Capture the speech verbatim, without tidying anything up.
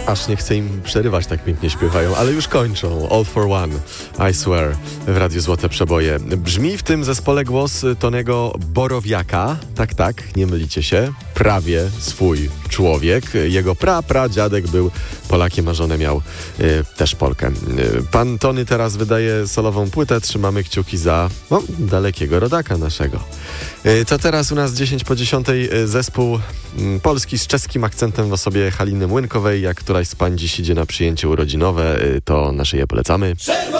Aż nie chcę im przerywać, tak pięknie śpiewają, ale już kończą. All for One, I Swear w Radiu Złote Przeboje. Brzmi w tym zespole głos Tonego Borowiaka. Tak, tak, nie mylicie się. Prawie swój człowiek. Jego pra-pradziadek był Polakiem, a żonę miał y, też Polkę. Y, pan Tony teraz wydaje solową płytę. Trzymamy kciuki za no, dalekiego rodaka naszego. Y, to teraz u nas dziesięć po dziesiątej y, zespół y, polski z czeskim akcentem w osobie Haliny Młynkowej. Jak któraś z pań dziś idzie na przyjęcie urodzinowe, y, to naszej je polecamy.